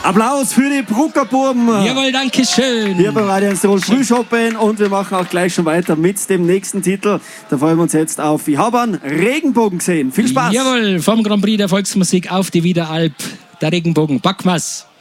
Applaus für die Bruckerbuben. Jawohl, danke schön. Hier bei Radio 1 Tirol Frühschoppen und wir machen auch gleich schon weiter mit dem nächsten Titel. Da freuen wir uns jetzt auf Ich habe einen Regenbogen gesehen. Viel Spaß. Jawohl, vom Grand Prix der Volksmusik auf die Wiederalp. Der Regenbogen. Packen wir's.